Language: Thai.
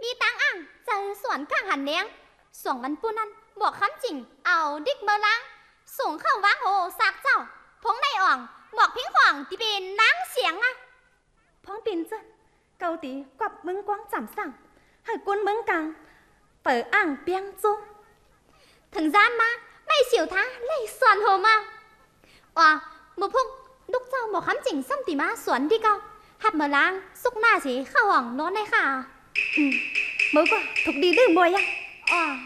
đi tăng ăn chờ soạn càng hẳn nén soạn văn pu nănบอกคำจริงเอาดิกเมอลังส่งเข้าวางโหสากเจ้าพงในอ่องบอกพิงขวางที่เป็นนางเสียงอะพ้องปินเจ้าเกาตีกับมึงกวางจำสั่งให้กุนมึงกังเปิดอ่างเปียงจุ้งถึงจานมาไม่เสียวท้าเลยส่วนโหมาว่ามือพุ่งลูกเจ้าบอกคำจริงซ้ำตีมาสวนดีเกาหัดเมอลังสุกหน้าสิเข้าห้องนอนในค่ะมือกว่าถูกดีดื้อมวยยังอ๋อ